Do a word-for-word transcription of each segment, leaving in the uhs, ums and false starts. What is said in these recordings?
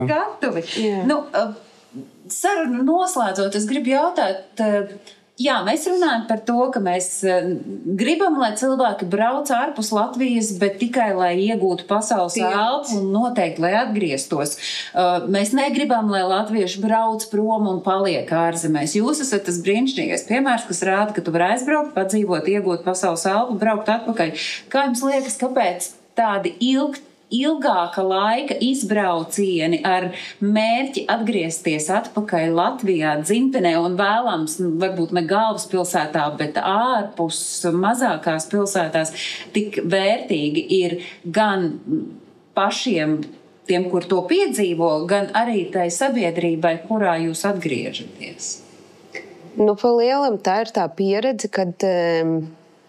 Gatavi. Nu, sarunu noslēdzot, es gribu jautāt, jā, mēs runājam par to, ka mēs gribam, lai cilvēki brauc ārpus Latvijas, bet tikai, lai iegūtu pasaules elpu un noteikti, lai atgrieztos. Mēs negribam, lai latvieši brauc prom un paliek ārzemēs. Jūs esat tas brīnišķīgais piemērs, kas rāda, ka tu vari aizbraukt, padzīvot, iegūt pasaules elpu, braukt atpakaļ. Kā jums liekas, kāpēc tādi ilgi ilgāka laika izbraucieni ar mērķi atgriezties atpakaļ Latvijā dzimtenē un vēlams, varbūt ne galvaspilsētā, bet ārpus mazākās pilsētās, tik vērtīgi ir gan pašiem tiem, kur to piedzīvo, gan arī tai sabiedrībai, kurā jūs atgriežaties? Nu, pa lielam tā ir tā pieredze, kad um,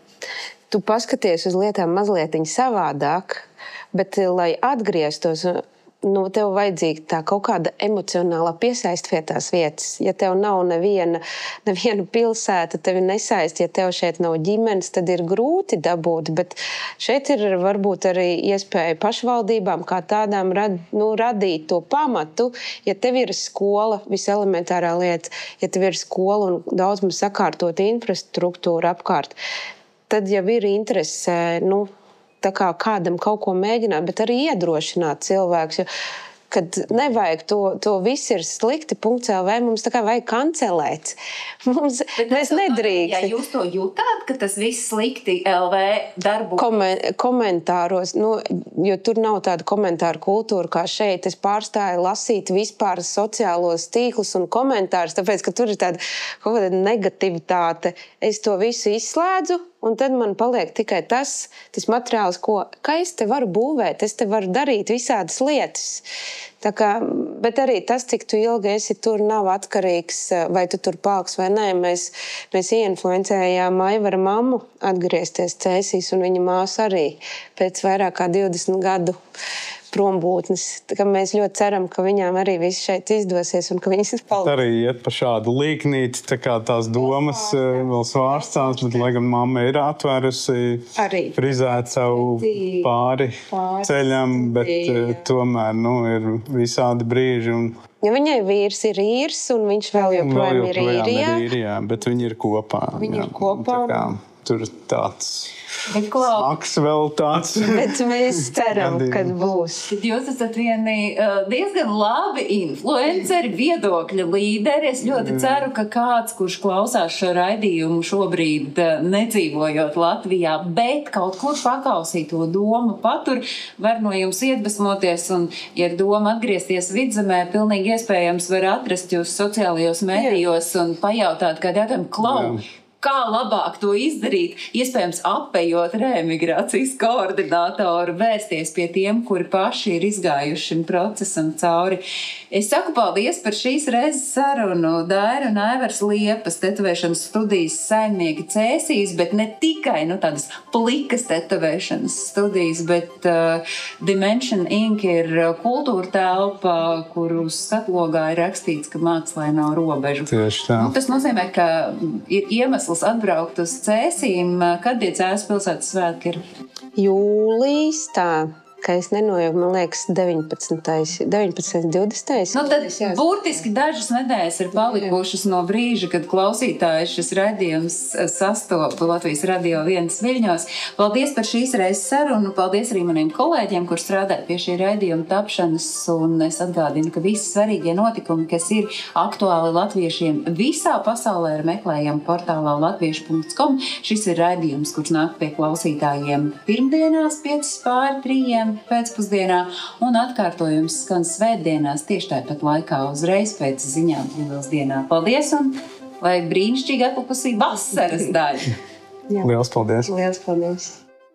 tu paskaties uz lietām mazlietiņ savādāk, bet, lai atgrieztos, nu, tev vajadzīga tā kaut kāda emocionālā piesaist pie tās vietas. Ja tev nav neviena, neviena pilsēta, tevi nesaist, ja tev šeit nav ģimenes, tad ir grūti dabūt, bet šeit ir varbūt arī iespēja pašvaldībām kā tādām rad, nu, radīt to pamatu. Ja tev ir skola, viselementārā lieta, ja tev ir skola un daudz mums sakārtot infrastruktūru apkārt, tad jau ir interese, nu, tā kā kādam kaut ko mēģināt, bet arī iedrošināt cilvēkus, jo, kad nevajag to, to viss ir slikti, punkts L V, mums tā kā vajag kancelēt. Mums, mēs nedrīkst. Ja jūs to jūtāt, ka tas viss slikti L V darbu? Komen, komentāros, nu, jo tur nav tāda komentāra kultūra kā šeit. Es pārstāju lasīt vispār sociālos tīklus un komentārus, tāpēc, ka tur ir tāda kaut kāda negativitāte. Es to visu izslēdzu, un tad man paliek tikai tas, tas materiāls, ko, kā es te varu būvēt, es te varu darīt visādas lietas. Tā kā, bet arī tas, cik tu ilgi esi tur, nav atkarīgs, vai tu tur paliksi vai nē. Mēs, mēs ieinfluencējām Aivara mammu atgriezties Cēsīs, un viņa māsa arī pēc vairāk kā divdesmit gadu prombūtnes. Tā kā mēs ļoti ceram, ka viņām arī viss šeit izdosies un ka viņas paliks. Arī iet pa šādu līknīti, tā kā tās domas vēl svārstās, bet, lai gan mamma ir atvērusi, frizēt savu pāri, pāri ceļam, bet jā. Tomēr, nu, ir visādi brīži. Un... Ja viņai vīrs ir īrs un viņš vēl joprojām ir īrijā. Ir īrijā, bet viņi ir kopā. Viņi jā. ir kopā. Tā kā, tur tāds... Bet, Smaks vēl tāds. Bet mēs ceram, kad būs. Jūs esat vieni diezgan labi influenceri, viedokļa līderi. Es ļoti ceru, ka kāds, kurš klausās šo raidījumu šobrīd nedzīvojot Latvijā, bet kaut kur pakausī to domu patur, var no jums iedvesmoties un, ja ir doma atgriezties Vidzemē, pilnīgi iespējams var atrast jūs sociālajos medijos un pajautāt kādu jautājumu, klau, kā labāk to izdarīt, iespējams apējot reemigrācijas koordinātoru, vērsties pie tiem, kuri paši ir izgājuši šim procesam cauri. Es saku paldies par šīs reizes sarunu. Daira un Aivars Liepas, tetovēšanas studijas saimnieki Cēsīs, bet ne tikai nu, tādas plikas tetovēšanas studijas, bet uh, Dimension Incorporated ir kultūra telpa, kuru skatlogā ir rakstīts, ka mākslā nav robežu. Tieši tā. Nu, tas nozīmē, ka ir iemesls atbraukt uz Cēsīm. Kad ir Cēsu pilsētas svētki? Ir? Jūlijas tā. Ka es nenojauku, man liekas, deviņpadsmitais, deviņpadsmitais, divdesmitais. Nu, tad burtiski dažas nedēļas ir palikušas no brīža, kad klausītāji šis raidījums sastopa Latvijas radio vienas viļņos. Paldies par šīs reizes sarunu, paldies arī maniem kolēģiem, kur strādāja pie šī raidījuma tapšanas, un es atgādinu, ka visi svarīgie notikumi, kas ir aktuāli latviešiem visā pasaulē, ir meklējami portālā latviešu punkts com. Šis ir raidījums, kurš nāk pie klausītājiem pirmdienās, piecas pāri trījiem pēcpusdienā, un atkārtojums skan svētdienās tieši tāpat laikā uzreiz pēc ziņām Liels dienā. Paldies, un lai brīnišķīgi atlikusī vasaras daļa. Liels paldies. Liels paldies.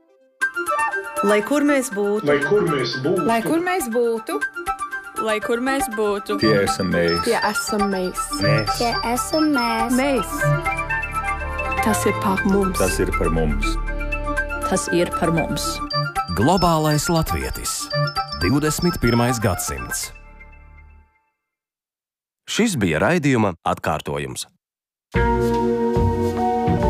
Lai kur mēs būtu. Lai kur mēs būtu. Lai kur mēs būtu. Lai kur mēs būtu. Tie esam mēs. Tie esam mēs. Mēs. Tie esam mēs. Mēs. Tas ir par mums. Tas ir par mums. Tas ir par mums. Globālais latvietis. divdesmit pirmais gadsimts. Šis bija raidījuma atkārtojums.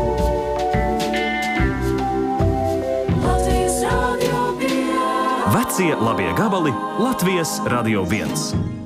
Vecā Vecie labie gabali Latvijas Radio viens.